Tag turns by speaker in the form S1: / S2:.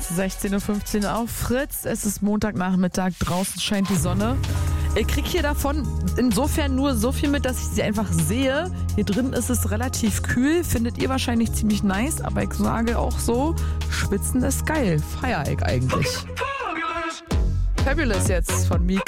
S1: 16:15 Uhr auf Fritz. Es ist Montagnachmittag, draußen scheint die Sonne. Ich krieg hier davon insofern nur so viel mit, dass ich sie einfach sehe. Hier drin ist es relativ kühl, findet ihr wahrscheinlich ziemlich nice, aber ich sage auch so, schwitzen ist geil, feier ich eigentlich. Fabulous jetzt von Meek